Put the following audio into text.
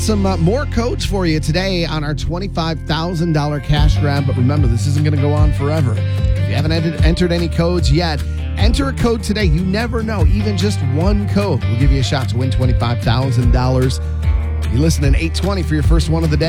Some more codes for you today on our $25,000 cash grab. But remember, this isn't going to go on forever. If you haven't entered any codes yet, enter a code today. You never know. Even just one code will give you a shot to win $25,000. You listen at 8:20 for your first one of the day.